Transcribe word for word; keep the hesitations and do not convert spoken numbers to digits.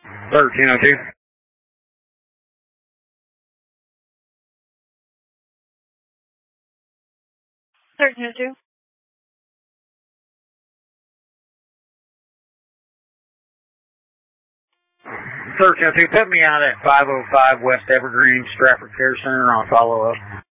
thirteen oh two. thirteen oh two. thirteen oh two, put me out at five oh five West Evergreen, Stratford Care Center on follow-up.